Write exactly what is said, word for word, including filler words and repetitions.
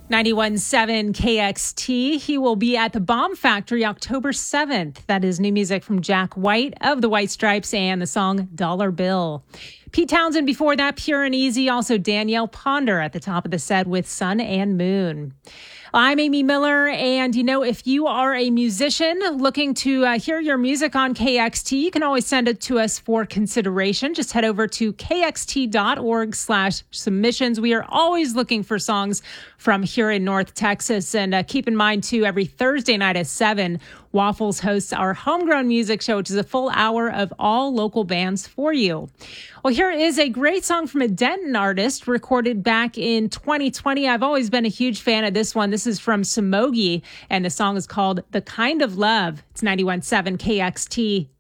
ninety-one point seven K X T. He will be at the Bomb Factory October seventh. That is new music from Jack White of the White Stripes and the song Dollar Bill. Pete Townsend before that, Pure and Easy. Also Danielle Ponder at the top of the set with Sun and Moon. I'm Amy Miller, and you know, if you are a musician looking to uh, hear your music on K X T, you can always send it to us for consideration. Just head over to kxt.org slash submissions. We are always looking for songs from here in North Texas. And uh, keep in mind, too, every Thursday night at seven, Waffles hosts our Homegrown Music Show, which is a full hour of all local bands for you. Well, here is a great song from a Denton artist recorded back in twenty twenty. I've always been a huge fan of this one. This is from Samogi, and the song is called The Kind of Love. It's ninety-one point seven K X T.